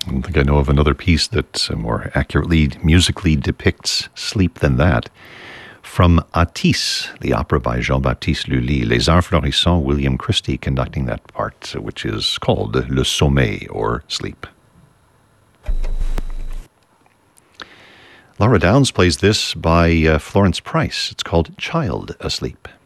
I don't think I know of another piece that more accurately musically depicts sleep than that. From Atis, the opera by Jean-Baptiste Lully, Les Arts Florissants, William Christie conducting that part, which is called Le Sommeil, or Sleep. Laura Downs plays this by Florence Price. It's called Child Asleep.